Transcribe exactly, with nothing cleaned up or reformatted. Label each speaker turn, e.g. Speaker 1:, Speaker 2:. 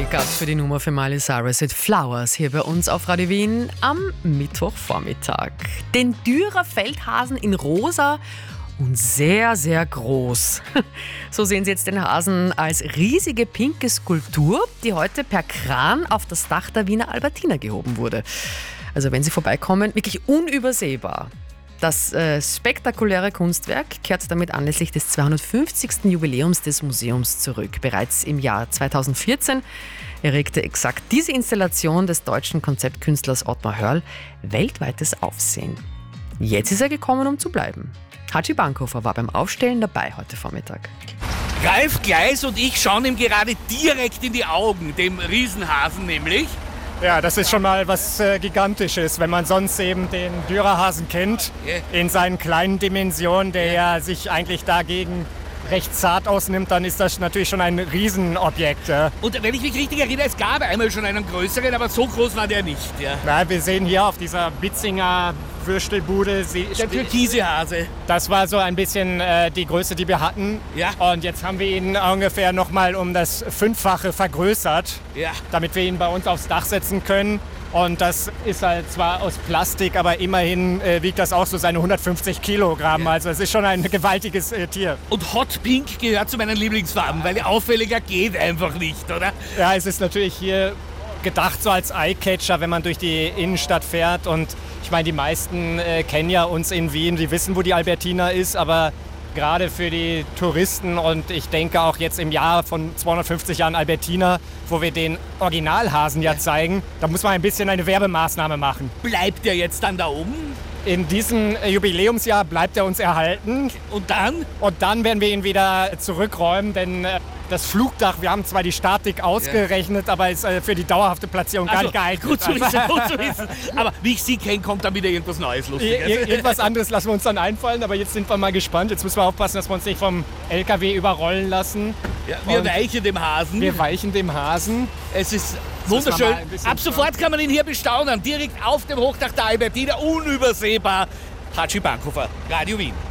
Speaker 1: gab's für die Nummer für Miley Cyrus mit Flowers hier bei uns auf Radio Wien am Mittwochvormittag. Den Dürer Feldhasen in rosa und sehr, sehr groß. So sehen Sie jetzt den Hasen als riesige pinke Skulptur, die heute per Kran auf das Dach der Wiener Albertina gehoben wurde. Also wenn Sie vorbeikommen, wirklich unübersehbar. Das äh, spektakuläre Kunstwerk kehrt damit anlässlich des zweihundertfünfzigsten Jubiläums des Museums zurück. Bereits im Jahr zweitausendvierzehn erregte exakt diese Installation des deutschen Konzeptkünstlers Ottmar Hörl weltweites Aufsehen. Jetzt ist er gekommen, um zu bleiben. Hatschi Bankhofer war beim Aufstellen dabei heute Vormittag.
Speaker 2: Ralf Gleis und ich schauen ihm gerade direkt in die Augen, dem Riesenhasen nämlich.
Speaker 3: Ja, das ist schon mal was äh, Gigantisches, wenn man sonst eben den Dürerhasen kennt,
Speaker 2: Yeah.
Speaker 3: in seinen kleinen Dimensionen, der ja sich eigentlich dagegen recht zart ausnimmt, dann ist das natürlich schon ein Riesenobjekt. Ja.
Speaker 2: Und wenn ich mich richtig erinnere, es gab einmal schon einen größeren, aber so groß war der nicht. Ja.
Speaker 3: Na, wir sehen hier auf dieser Bitzinger Würstelbude, sie,
Speaker 2: Der türkise Hase.
Speaker 3: das war so ein bisschen äh, die Größe, die wir hatten.
Speaker 2: Ja.
Speaker 3: Und jetzt haben wir ihn ungefähr nochmal um das Fünffache vergrößert,
Speaker 2: Ja.
Speaker 3: damit wir ihn bei uns aufs Dach setzen können. Und das ist halt zwar aus Plastik, aber immerhin äh, wiegt das auch so seine hundertfünfzig Kilogramm.
Speaker 2: Ja.
Speaker 3: Also es ist schon ein gewaltiges äh, Tier.
Speaker 2: Und Hot Pink gehört zu meinen Lieblingsfarben, weil auffälliger geht einfach nicht, oder?
Speaker 3: Ja, es ist natürlich hier gedacht so als Eyecatcher, wenn man durch die Innenstadt fährt. Und ich meine, die meisten äh, kennen ja uns in Wien, die wissen, wo die Albertina ist, aber gerade für die Touristen und ich denke auch jetzt im Jahr von zweihundertfünfzig Jahren Albertina, wo wir den Originalhasen ja zeigen, da muss man ein bisschen eine Werbemaßnahme machen.
Speaker 2: Bleibt der jetzt dann da oben?
Speaker 3: In diesem äh, Jubiläumsjahr bleibt er uns erhalten
Speaker 2: Und dann?
Speaker 3: und dann werden wir ihn wieder zurückräumen, denn äh, das Flugdach, wir haben zwar die Statik ausgerechnet, aber ist äh, für die dauerhafte Platzierung gar
Speaker 2: Also,
Speaker 3: nicht geeignet.
Speaker 2: gut zu wissen, gut zu wissen. Aber wie ich Sie kenne, kommt dann wieder irgendwas Neues, Lustiges.
Speaker 3: Ir- ir- Irgendwas anderes lassen wir uns dann einfallen, aber jetzt sind wir mal gespannt. Jetzt müssen wir aufpassen, dass wir uns nicht vom L K W überrollen lassen.
Speaker 2: Ja, wir
Speaker 3: Und
Speaker 2: weichen dem Hasen.
Speaker 3: wir weichen dem Hasen.
Speaker 2: Es ist
Speaker 3: müssen wir
Speaker 2: wunderschön.
Speaker 3: mal ein bisschen
Speaker 2: Ab sofort kann man ihn hier bestaunen. Direkt auf dem Hochdach der Albertina, unübersehbar. Hatschi Bankhofer, Radio Wien.